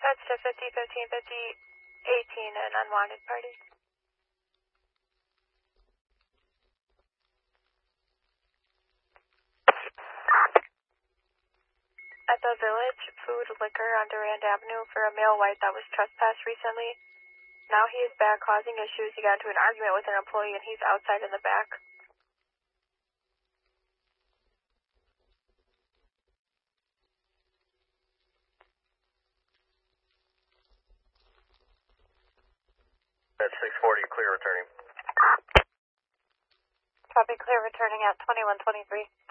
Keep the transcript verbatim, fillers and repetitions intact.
That's to fifty, fifteen, fifty, eighteen, an unwanted party. At the Village Food Liquor on Durand Avenue for a male white that was trespassed recently. Now he is back causing issues. He got into an argument with an employee and he's outside in the back. At six forty, clear returning. Copy, clear returning at twenty-one twenty-three.